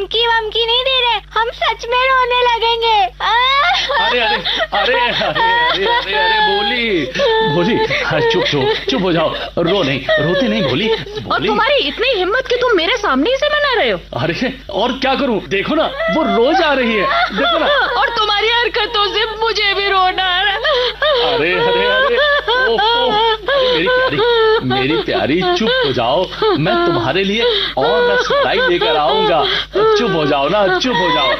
धमकी वमकी नहीं दे रहे, हम सच में रोने लगेंगे। अरे अरे अरे अरे अरे अरे अरे भोली, चुप हो जाओ, रो नहीं, रोते नहीं भोली। और तुम्हारी इतनी हिम्मत कि तुम मेरे सामने से मना रहे हो? अरे और क्या करूं, देखो ना वो रोज आ रही है, देखो ना। और तुम्हारी हरकतों से मुझे भी रोना आ रहा। अरे अरे अरे मेरी प्यारी चुप हो जाओ, मैं तुम्हारे लिए और रसमलाई लेकर आऊंगा। चुप हो जाओ ना, चुप हो जाओ।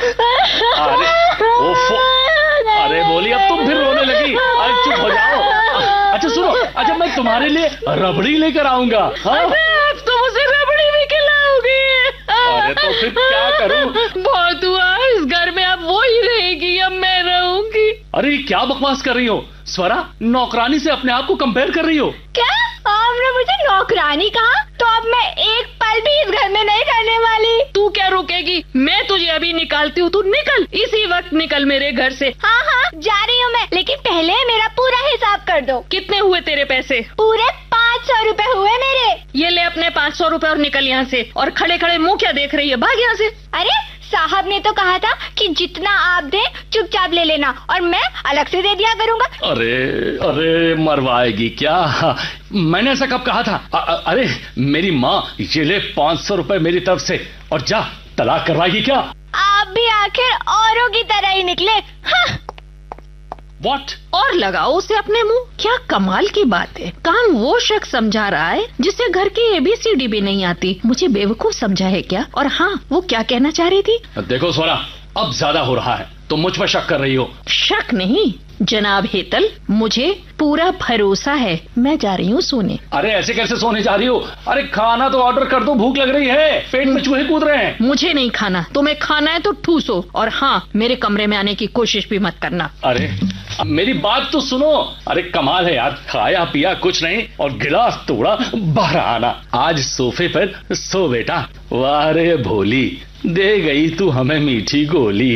अरे बोली, अब तुम फिर रोने लगी। अरे चुप हो जाओ। अच्छा सुनो, अच्छा मैं तुम्हारे लिए रबड़ी लेकर आऊंगा। हाँ तुम मुझे रबड़ी भी खिलाओगी? अरे तो फिर क्या करूं? बहुत हुआ, इस घर में अब वो ही रहेगी, अब मैं रहूंगी। अरे क्या बकवास कर रही हो स्वरा, नौकरानी से अपने आप को कंपेयर कर रही हो क्या? आपने मुझे नौकरानी कहा? तो अब मैं एक पल भी इस घर में नहीं रहने वाली। तू क्या रुकेगी? मैं तुझे अभी निकालती हूँ, तू निकल, इसी वक्त निकल मेरे घर से। हाँ जा रही हूँ मैं, लेकिन पहले मेरा पूरा हिसाब कर दो। कितने हुए तेरे पैसे? पूरे 500 रुपए हुए मेरे। ये ले अपने 500 रुपए और निकल यहाँ से। और खड़े खड़े मुंह क्या देख रही है, भाग यहाँ से। अरे साहब ने तो कहा था कि जितना आप दे चुपचाप ले लेना, और मैं अलग से दे दिया करूँगा। अरे मरवाएगी क्या? मैंने ऐसा कब कहा था? अरे मेरी माँ, ये ले 500 रुपए मेरी तरफ से, और जा तलाक करवाएगी क्या? आप भी आखिर औरों की तरह ही निकले। हाँ। What? और लगाओ उसे अपने मुंह। क्या कमाल की बात है, काम वो शख्स समझा रहा है जिसे घर की ABCD भी नहीं आती। मुझे बेवकूफ समझा है क्या? और हाँ, वो क्या कहना चाह रही थी? देखो स्वरा, अब ज्यादा हो रहा है, तुम मुझ पर शक कर रही हो। शक नहीं जनाब हेतल, मुझे पूरा भरोसा है। मैं जा रही हूँ सोने। अरे ऐसे कैसे सोने जा रही हो? अरे खाना तो ऑर्डर कर दो, भूख लग रही है, पेट में चूहे कूद रहे हैं। मुझे नहीं खाना, तुम्हें खाना है तो ठूसो, और हाँ, मेरे कमरे में आने की कोशिश भी मत करना। अरे मेरी बात तो सुनो। अरे कमाल है यार, खाया पिया कुछ नहीं और गिलास तोड़ा बाहर आना। आज सोफे पर सो बेटा। वाह रे भोली, दे गई तू हमें मीठी गोली।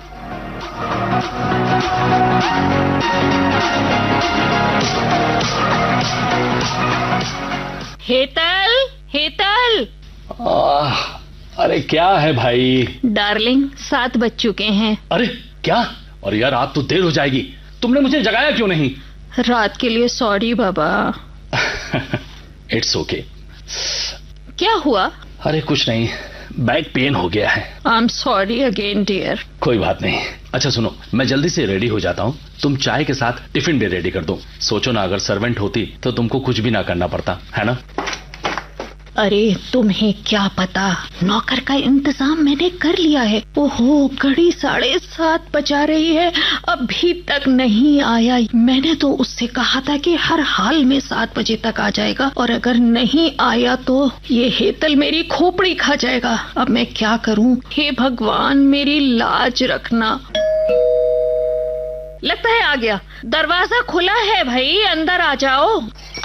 हेतल अरे क्या है भाई? डार्लिंग, 7 बज चुके हैं। अरे क्या? और यार रात तो देर हो जाएगी, तुमने मुझे जगाया क्यों नहीं? रात के लिए सॉरी बाबा। It's okay. क्या हुआ? अरे कुछ नहीं, बैक पेन हो गया है। I am sorry again dear. कोई बात नहीं। अच्छा सुनो, मैं जल्दी से रेडी हो जाता हूँ, तुम चाय के साथ टिफिन भी रेडी कर दो। सोचो ना, अगर सर्वेंट होती तो तुमको कुछ भी ना करना पड़ता, है ना? अरे तुम्हें क्या पता, नौकर का इंतजाम मैंने कर लिया है। ओहो, घड़ी 7:30 बजा रही है, अभी तक नहीं आया। मैंने तो उससे कहा था कि हर हाल में 7 बजे तक आ जाएगा, और अगर नहीं आया तो ये हेतल मेरी खोपड़ी खा जाएगा। अब मैं क्या करूं? हे भगवान, मेरी लाज रखना। लगता है आ गया। दरवाजा खुला है भाई, अंदर आ जाओ।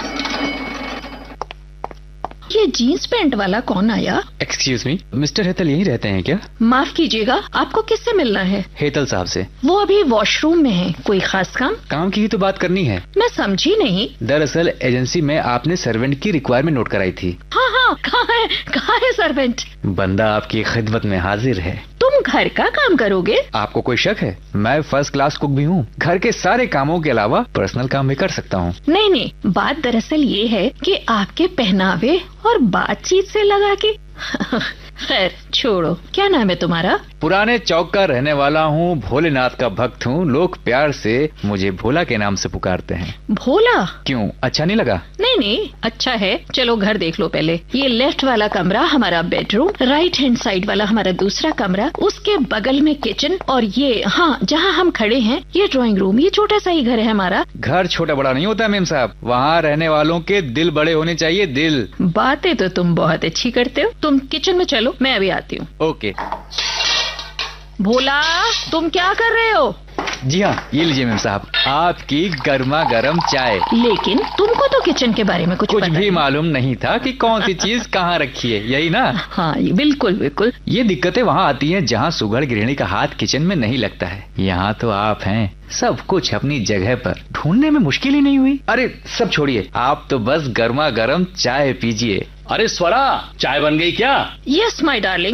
ये जीन्स पैंट वाला कौन आया? एक्सक्यूज मी, मिस्टर हेतल यहीं रहते हैं क्या? माफ कीजिएगा, आपको किससे मिलना है? हेतल साहब से। वो अभी वॉशरूम में है। कोई खास काम? काम की ही तो बात करनी है। मैं समझी नहीं। दरअसल एजेंसी में आपने सर्वेंट की रिक्वायरमेंट नोट कराई थी। हाँ, कहाँ है सर्वेंट? बंदा आपकी खिदमत में हाजिर है। तुम घर का काम करोगे? आपको कोई शक है? मैं फर्स्ट क्लास कुक भी हूँ, घर के सारे कामों के अलावा पर्सनल काम भी कर सकता हूँ। नहीं, बात दरअसल ये है कि आपके पहनावे और बातचीत से लगा कि खैर छोड़ो। क्या नाम है तुम्हारा? पुराने चौक का रहने वाला हूँ, भोलेनाथ का भक्त हूँ। लोग प्यार से मुझे भोला के नाम से पुकारते हैं। भोला? क्यों, अच्छा नहीं लगा? नहीं, अच्छा है। चलो घर देख लो पहले। ये लेफ्ट वाला कमरा हमारा बेडरूम, राइट हैंड साइड वाला हमारा दूसरा कमरा, उसके बगल में किचन, और ये हाँ जहाँ हम खड़े हैं ये ड्राइंग रूम। ये छोटा सा ही घर है हमारा। घर छोटा बड़ा नहीं होता मेम साहब, वहाँ रहने वालों के दिल बड़े होने चाहिए, दिल। बातें तो तुम बहुत अच्छी करते हो। तुम किचन में चलो, मैं अभी आती हूँ। ओके। भोला, तुम क्या कर रहे हो? जी हाँ, ये लीजिए मेम साहब, आपकी गर्मा गर्म चाय। लेकिन तुमको तो किचन के बारे में कुछ भी मालूम नहीं था कि कौन सी चीज कहाँ रखी है, यही ना? हाँ बिल्कुल। ये दिक्कतें वहाँ आती हैं जहाँ सुघड़ गृहिणी का हाथ किचन में नहीं लगता है। यहाँ तो आप हैं, सब कुछ अपनी जगह पर, ढूंढने में मुश्किल ही नहीं हुई। अरे सब छोड़िए, आप तो बस गर्मा गर्म चाय पीजिए। अरे स्वरा, चाय बन गई क्या? Yes my darling.